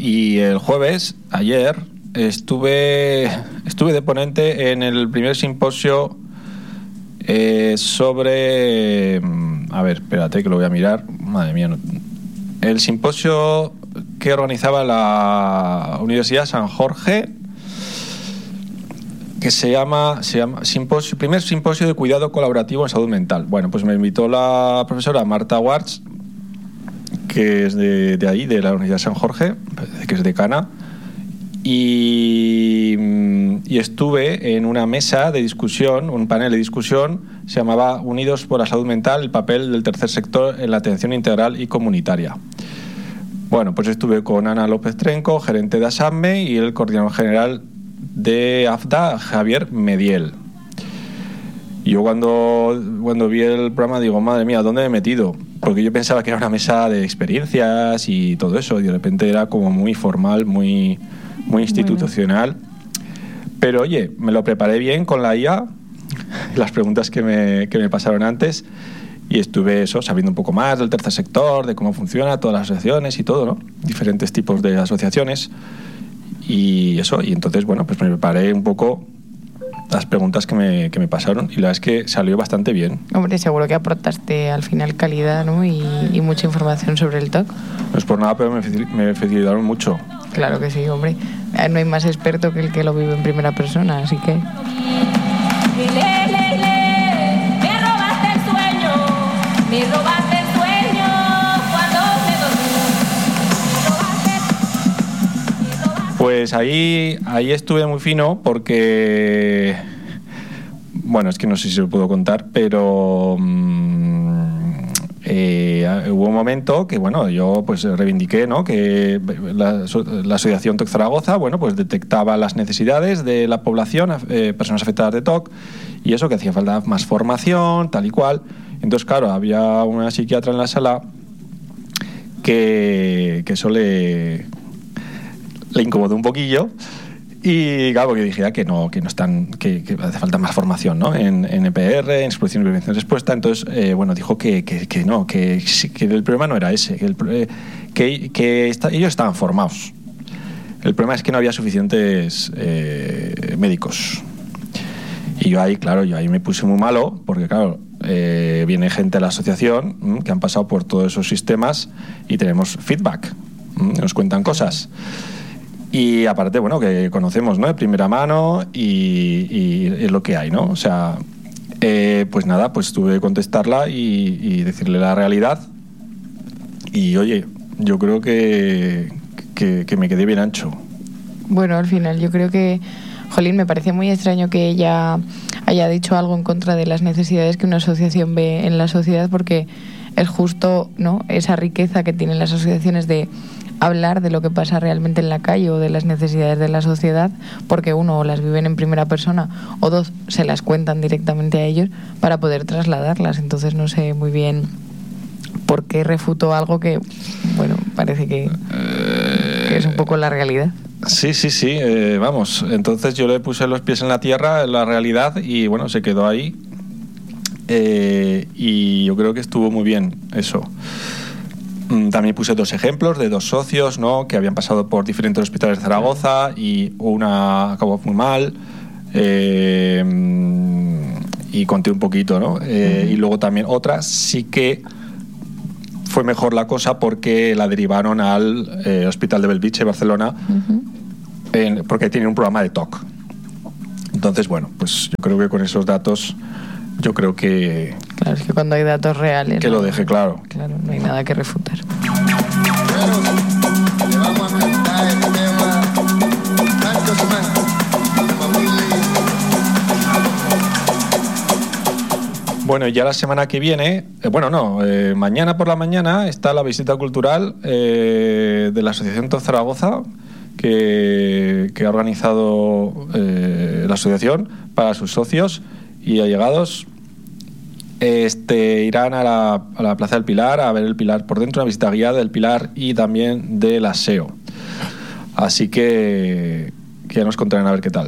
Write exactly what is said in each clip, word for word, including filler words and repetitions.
y el jueves, ayer, estuve estuve de ponente en el primer simposio eh, sobre... A ver, espérate que lo voy a mirar. Madre mía, no, el simposio que organizaba la Universidad San Jorge, que se llama, se llama simposio, primer simposio de cuidado colaborativo en salud mental. Bueno, pues me invitó la profesora Marta Warts, que es de, de ahí, de la Universidad San Jorge, que es decana, y, y estuve en una mesa de discusión, un panel de discusión, se llamaba Unidos por la Salud Mental, el papel del tercer sector en la atención integral y comunitaria. Bueno, pues estuve con Ana López Trenco, gerente de ASAMME, y el coordinador general de AFDA, Javier Mediel. Y yo cuando, cuando vi el programa digo, madre mía, ¿dónde me he metido? Porque yo pensaba que era una mesa de experiencias y todo eso, y de repente era como muy formal, muy, muy institucional. Bueno. Pero oye, me lo preparé bien con la I A, las preguntas que me, que me pasaron antes, y estuve eso, sabiendo un poco más del tercer sector, de cómo funciona, todas las asociaciones y todo, ¿no? Diferentes tipos de asociaciones. Y eso, y entonces, bueno, pues me preparé un poco las preguntas que me, que me pasaron, y la verdad es que salió bastante bien. Hombre, seguro que aportaste al final calidad, ¿no? Y, y mucha información sobre el T O C. No es por nada, pero me, me facilitaron mucho. Claro que sí, hombre. No hay más experto que el que lo vive en primera persona, así que... Le, le, le, me robaste el sueño, me robaste el sueño cuando me dormí. Me robaste, me robaste. Pues ahí, ahí estuve muy fino porque, bueno, es que no sé si se lo puedo contar, pero mmm, eh, hubo un momento que, bueno, yo pues reivindiqué, ¿no? Que la, la Asociación T O C Zaragoza, bueno, pues detectaba las necesidades de la población, eh, personas afectadas de T O C, y eso, que hacía falta más formación, tal y cual. Entonces, claro, había una psiquiatra en la sala que, que eso le, le incomodó un poquillo. Y claro, porque dije ah, que no, que no están, que, que hace falta más formación, ¿no? En, en E P R, en exploración y prevención de respuesta. Entonces, eh, bueno, dijo que, que, que no, que, que el problema no era ese, que, el, que, que está, ellos estaban formados. El problema es que no había suficientes eh, médicos. Y yo ahí, claro, yo ahí me puse muy malo, porque claro, eh, viene gente de la asociación mmm, que han pasado por todos esos sistemas y tenemos feedback, mmm, nos cuentan cosas. Y aparte, bueno, que conocemos, ¿no? De primera mano y, y es lo que hay, ¿no? O sea, eh, pues nada, pues tuve que contestarla y, y decirle la realidad. Y oye, yo creo que, que, que me quedé bien ancho. Bueno, al final yo creo que, jolín, me parece muy extraño que ella haya dicho algo en contra de las necesidades que una asociación ve en la sociedad, porque es justo, ¿no?, esa riqueza que tienen las asociaciones de hablar de lo que pasa realmente en la calle o de las necesidades de la sociedad, porque uno, o las viven en primera persona, o dos, se las cuentan directamente a ellos para poder trasladarlas. Entonces no sé muy bien por qué refutó algo que, bueno, parece que, que es un poco la realidad. Sí, sí, sí, eh, vamos, entonces yo le puse los pies en la tierra, en la realidad, y bueno, se quedó ahí, eh, y yo creo que estuvo muy bien eso. También puse dos ejemplos de dos socios, ¿no?, que habían pasado por diferentes hospitales de Zaragoza y una acabó muy mal, eh, y conté un poquito, ¿no? Eh, y luego también otra sí que fue mejor la cosa porque la derivaron al eh, Hospital de Bellvitge, Barcelona, uh-huh. en, porque tienen un programa de T O C. Entonces, bueno, pues yo creo que con esos datos, yo creo que... Claro, es que cuando hay datos reales... Que ¿no? lo deje claro. Claro, no hay nada que refutar. Bueno, ya la semana que viene, eh, bueno, no, eh, mañana por la mañana está la visita cultural eh, de la Asociación T O C Zaragoza, que, que ha organizado eh, la asociación para sus socios y allegados. Este, irán a la, a la Plaza del Pilar a ver el Pilar por dentro, una visita guiada del Pilar y también del aseo. Así que, que ya nos contarán a ver qué tal.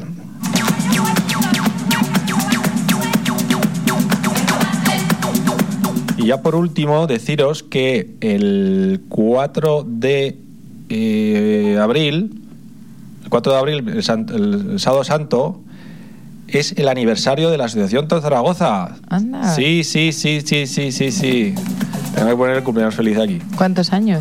Y ya por último, deciros que el cuatro de eh, abril, el cuatro de abril, el, san- el- el sábado santo, es el aniversario de la Asociación T O C Zaragoza. Anda. Sí, sí, sí, sí, sí, sí, sí. Tengo que poner el cumpleaños feliz aquí. ¿Cuántos años?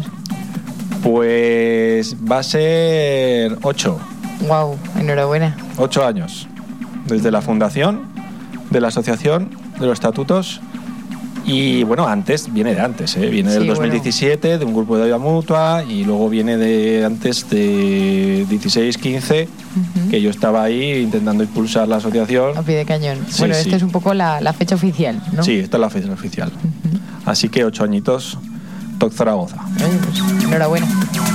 Pues va a ser ocho. Wow, enhorabuena. Ocho años. Desde la fundación de la asociación, de los estatutos. Y bueno, antes, viene de antes, ¿eh? Viene del Sí, dos mil diecisiete, de un grupo de ayuda mutua, y luego viene de antes de dieciséis quince, Ujú. que yo estaba ahí intentando impulsar la asociación. A pie de cañón. Sí, bueno, sí. esta es un poco la, la fecha oficial, ¿no? Sí, esta es la fecha oficial. Ujú. Así que ocho añitos, T O C Zaragoza. Oye, pues, enhorabuena.